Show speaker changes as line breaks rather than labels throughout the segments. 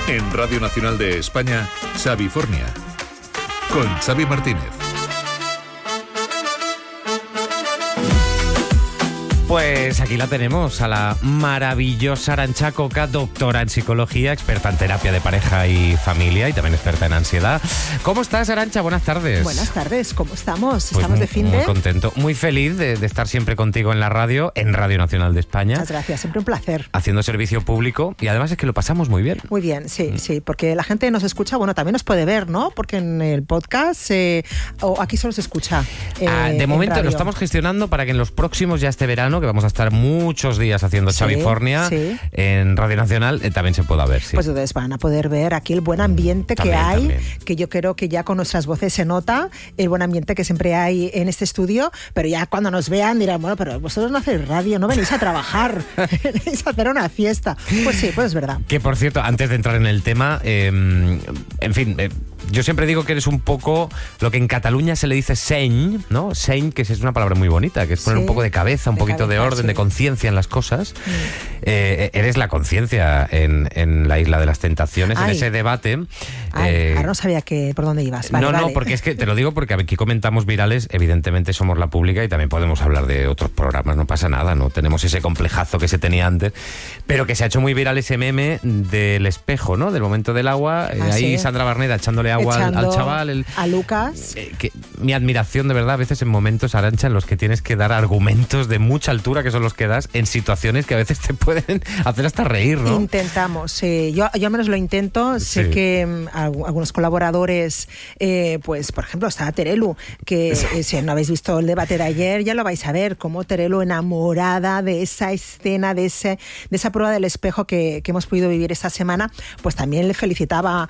En Radio Nacional de España, Xavifornia, con Xavi Martínez.
Pues aquí la tenemos, a la maravillosa Arantxa Coca, doctora en psicología, experta en terapia de pareja y familia y también experta en ansiedad. ¿Cómo estás, Arantxa? Buenas tardes.
Buenas tardes, ¿cómo estamos?
Pues
¿Estamos de fin de...?
Muy contento, muy feliz de estar siempre contigo en la radio, en Radio Nacional de España.
Muchas gracias, siempre un placer.
Haciendo servicio público y además es que lo pasamos muy bien.
Muy bien, sí, sí, porque la gente nos escucha, bueno, también nos puede ver, ¿no? Porque en el podcast, o aquí solo se escucha.
De momento lo estamos gestionando para que en los próximos, ya este verano, que vamos a estar muchos días haciendo Xavifornia en Radio Nacional, también se pueda ver, sí.
Pues ustedes van a poder ver aquí el buen ambiente que hay,
también.
Que yo creo que ya con nuestras voces se nota el buen ambiente que siempre hay en este estudio, pero ya cuando nos vean dirán, bueno, pero vosotros no hacéis radio, no venís a trabajar, venís a hacer una fiesta. Pues sí, pues es verdad.
Que por cierto, antes de entrar en el tema, en fin... yo siempre digo que eres un poco lo que en Cataluña se le dice seny, ¿no? Seny, que es una palabra muy bonita, que es poner un poco de cabeza, un poquito de orden, de conciencia en las cosas. Eres la conciencia en la Isla de las Tentaciones, en ese debate.
Ahora no sabía por dónde ibas. Vale,
no, porque es que te lo digo porque aquí comentamos virales, evidentemente somos la pública y también podemos hablar de otros programas, no pasa nada, no tenemos ese complejazo que se tenía antes, pero que se ha hecho muy viral ese meme del espejo, ¿no? Del momento del agua, ahí Sandra Barneda echándole agua al chaval,
a Lucas.
Mi admiración, de verdad, a veces en momentos, Arantxa, en los que tienes que dar argumentos de mucha altura, que son los que das en situaciones que a veces te pueden hacer hasta reír, ¿no?
Intentamos, yo al menos lo intento. Sé que algunos colaboradores, pues por ejemplo está Terelu, que si no habéis visto el debate de ayer, ya lo vais a ver, como Terelu, enamorada de esa escena, de esa prueba del espejo que hemos podido vivir esta semana, pues también le felicitaba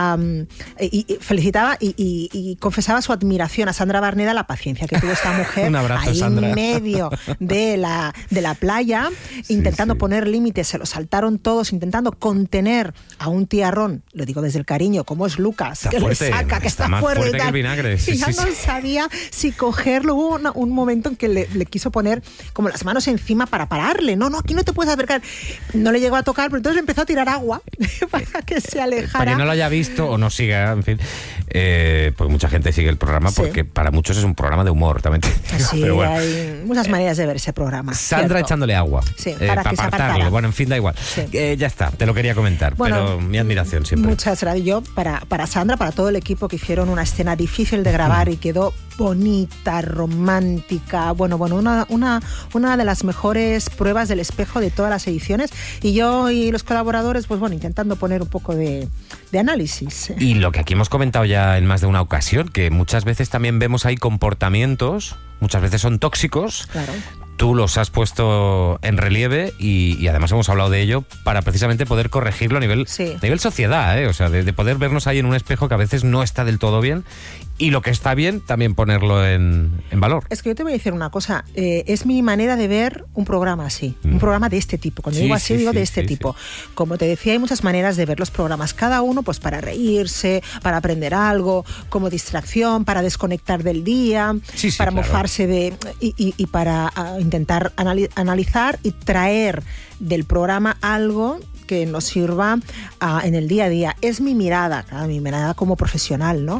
y confesaba su admiración a Sandra Barneda, la paciencia que tuvo esta mujer.
Un abrazo,
ahí
Sandra.
En medio de la playa, intentando poner límites, se lo saltaron todos, intentando contener a un tiarrón, lo digo desde el cariño, como es Lucas,
está
que
fuerte,
le saca, que está
más fuerte
y
que el vinagre.
y ya no sabía si cogerlo. Hubo un momento en que le quiso poner como las manos encima para pararle. No, aquí no te puedes acercar. No le llegó a tocar, pero entonces le empezó a tirar agua para que se alejara.
Para quien no lo haya visto o no siga, en fin, pues mucha gente sigue el programa porque para muchos es un programa de humor, también.
Sí,
pero bueno.
hay muchas maneras de ver ese programa.
Sandra echándole agua,
para que
apartarlo. Bueno, en fin, da igual. Ya está, te lo quería comentar, pero mi admiración siempre.
Muchas gracias. Yo, para Sandra, para todo el equipo que hicieron una escena difícil de grabar y quedó bonita, romántica, una de las mejores pruebas del espejo de todas las ediciones, y yo y los colaboradores, pues intentando poner un poco de análisis.
Y lo que aquí hemos comentado ya en más de una ocasión, que muchas veces también vemos ahí comportamientos, muchas veces son tóxicos.
Claro.
Tú los has puesto en relieve y además hemos hablado de ello para precisamente poder corregirlo a nivel sociedad, o sea, de poder vernos ahí en un espejo que a veces no está del todo bien, y lo que está bien también ponerlo en valor.
Es que yo te voy a decir una cosa, es mi manera de ver un programa así, un programa de este tipo. Cuando digo así, digo de este tipo. Como te decía, hay muchas maneras de ver los programas, cada uno pues para reírse, para aprender algo, como distracción, para desconectar del día, para mofarse y para intentar analizar y traer del programa algo que nos sirva en el día a día. Es mi mirada, mi mirada como profesional, ¿no?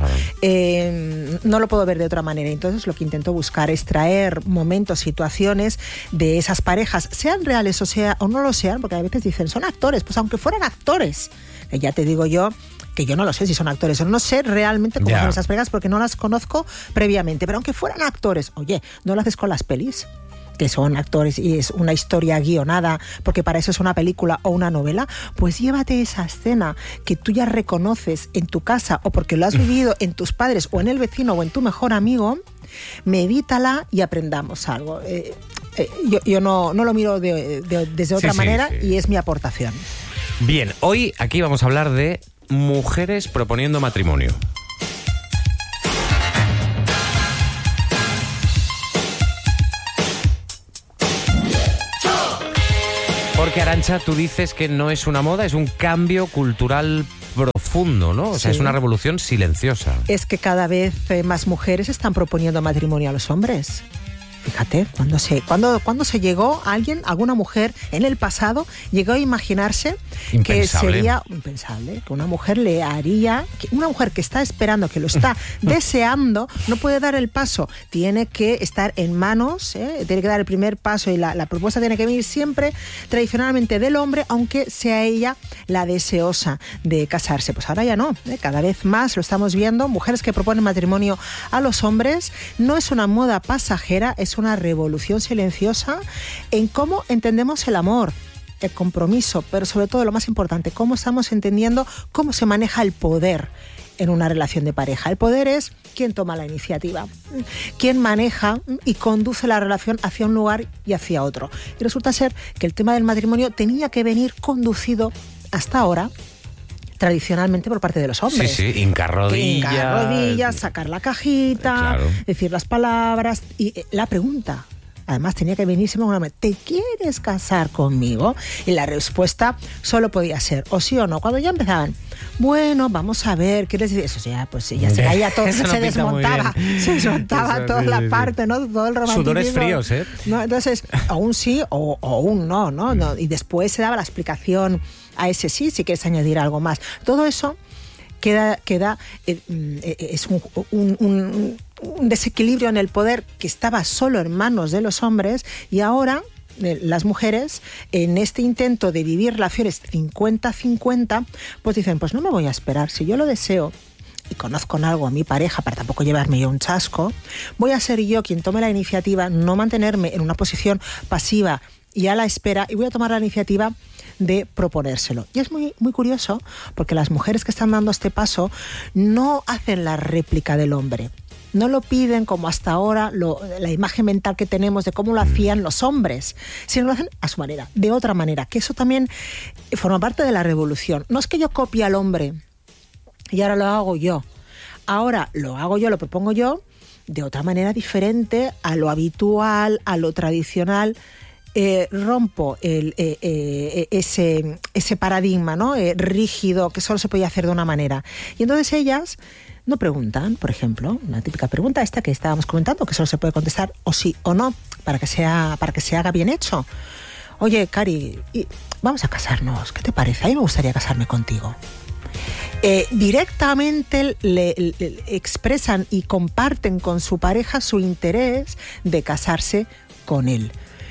No lo puedo ver de otra manera. Entonces lo que intento buscar es traer momentos, situaciones de esas parejas, sean reales o no lo sean, porque a veces dicen, son actores, pues aunque fueran actores, que ya te digo yo, que yo no lo sé si son actores o no sé realmente cómo son esas parejas porque no las conozco previamente, pero aunque fueran actores, oye, ¿no lo haces con las pelis? Que son actores y es una historia guionada, porque para eso es una película o una novela, pues llévate esa escena que tú ya reconoces en tu casa o porque lo has vivido en tus padres o en el vecino o en tu mejor amigo, medítala y aprendamos algo. Yo no lo miro desde otra manera y es mi aportación.
Bien, hoy aquí vamos a hablar de mujeres proponiendo matrimonio. Porque, Arantxa, tú dices que no es una moda, es un cambio cultural profundo, ¿no? O sea, es una revolución silenciosa.
Es que cada vez más mujeres están proponiendo matrimonio a los hombres. Fíjate, cuando se llegó alguna mujer en el pasado, llegó a imaginarse que sería impensable, que una mujer le haría, que una mujer que está esperando, que lo está deseando, no puede dar el paso, tiene que estar en manos, tiene que dar el primer paso y la propuesta tiene que venir siempre tradicionalmente del hombre, aunque sea ella la deseosa de casarse. Pues ahora ya no, cada vez más lo estamos viendo, mujeres que proponen matrimonio a los hombres. No es una moda pasajera, es una revolución silenciosa en cómo entendemos el amor, el compromiso, pero sobre todo lo más importante, cómo estamos entendiendo cómo se maneja el poder en una relación de pareja. El poder es quien toma la iniciativa, quien maneja y conduce la relación hacia un lugar y hacia otro. Y resulta ser que el tema del matrimonio tenía que venir conducido hasta ahora tradicionalmente por parte de los hombres.
Sí, hincar rodillas,
sacar la cajita, claro, decir las palabras y la pregunta. Además tenía que venir siempre una vez, ¿te quieres casar conmigo? Y la respuesta solo podía ser o sí o no. Cuando ya empezaban, bueno, vamos a ver, ¿qué les dice? Eso ya, pues ya se caía todo, se desmontaba toda la parte, ¿no? Todo el romanticismo.
Sudores fríos, ¿eh?
¿No? Entonces, o un sí o un no. Y después se daba la explicación a ese sí, si quieres añadir algo más. Todo eso es un desequilibrio en el poder que estaba solo en manos de los hombres, y ahora las mujeres, en este intento de vivir relaciones 50-50, pues dicen, pues no me voy a esperar, si yo lo deseo y conozco en algo a mi pareja para tampoco llevarme yo un chasco, voy a ser yo quien tome la iniciativa, no mantenerme en una posición pasiva y a la espera, y voy a tomar la iniciativa de proponérselo. Y es muy, muy curioso porque las mujeres que están dando este paso no hacen la réplica del hombre. No lo piden como hasta ahora, la imagen mental que tenemos de cómo lo hacían los hombres, sino lo hacen a su manera, de otra manera, que eso también forma parte de la revolución. No es que yo copie al hombre y ahora lo hago yo. Ahora lo hago yo, lo propongo yo, de otra manera diferente a lo habitual, a lo tradicional. Rompo ese paradigma, ¿no? Rígido, que solo se podía hacer de una manera. Y entonces ellas no preguntan, por ejemplo, una típica pregunta esta que estábamos comentando, que solo se puede contestar o sí o no, para que se haga bien hecho. Oye, Cari, vamos a casarnos, ¿qué te parece? A mí me gustaría casarme contigo. Directamente le expresan y comparten con su pareja su interés de casarse con él.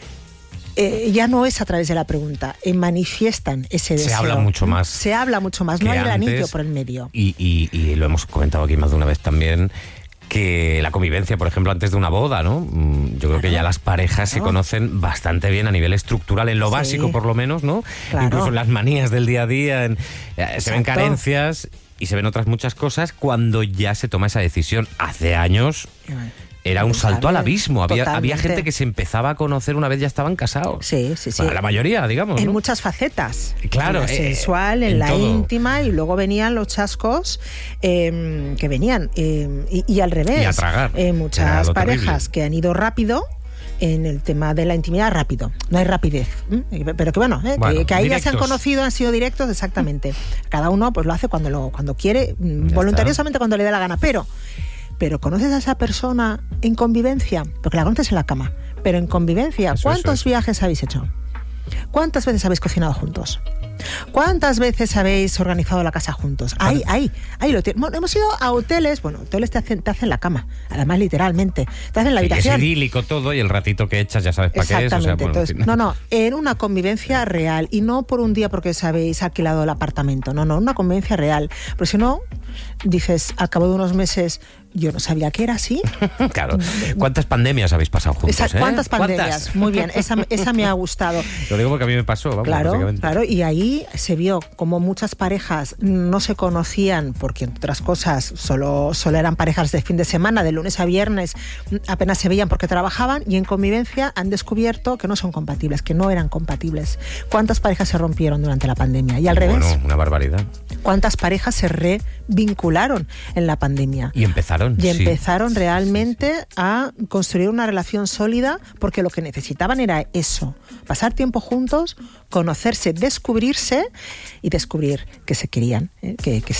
Ya no es a través de la pregunta, manifiestan ese deseo.
Se habla mucho más.
Se habla mucho más, no hay el anillo por el medio.
Y lo hemos comentado aquí más de una vez también, que la convivencia, por ejemplo, antes de una boda, ¿no? Yo creo que ya las parejas se conocen bastante bien a nivel estructural, en lo básico por lo menos, ¿no? Claro. Incluso en las manías del día a día, se ven carencias y se ven otras muchas cosas cuando ya se toma esa decisión. Hace años era un salto al abismo. Había gente que se empezaba a conocer una vez ya estaban casados. Sí. Bueno, la mayoría, digamos.
En
¿no?
muchas facetas.
Claro.
En la sensual, en la todo. Íntima, y luego venían los chascos que venían. Y al revés.
Y a tragar.
Muchas parejas que han ido rápido en el tema de la intimidad, rápido. No hay rapidez. Pero que bueno, que ahí ya se han conocido, han sido directos, exactamente. Cada uno pues lo hace cuando quiere, voluntariosamente cuando le dé la gana. Pero ¿conoces a esa persona en convivencia? Porque la conoces en la cama, pero en convivencia. ¿Cuántos viajes habéis hecho? ¿Cuántas veces habéis cocinado juntos? ¿Cuántas veces habéis organizado la casa juntos? Ahí lo bueno, hemos ido a hoteles, hoteles te hacen la cama, además literalmente, te hacen la habitación.
Es idílico todo y el ratito que echas ya sabes para qué es.
Exactamente, entonces, en una convivencia real y no por un día porque os habéis alquilado el apartamento, una convivencia real, porque si no, dices, al cabo de unos meses, yo no sabía que era así.
Claro. ¿Cuántas pandemias habéis pasado juntos?
¿Cuántas pandemias? ¿Cuántas? Muy bien, esa me ha gustado.
Lo digo porque a mí me pasó, vamos,
Claro, y ahí se vio como muchas parejas no se conocían porque, entre otras cosas, solo eran parejas de fin de semana, de lunes a viernes, apenas se veían porque trabajaban, y en convivencia han descubierto que no son compatibles, que no eran compatibles. ¿Cuántas parejas se rompieron durante la pandemia? Y al revés.
Bueno, una barbaridad.
¿Cuántas parejas se revincularon en la pandemia?
Y empezaron
realmente a construir una relación sólida, porque lo que necesitaban era eso, pasar tiempo juntos, conocerse, descubrirse y descubrir que se querían, que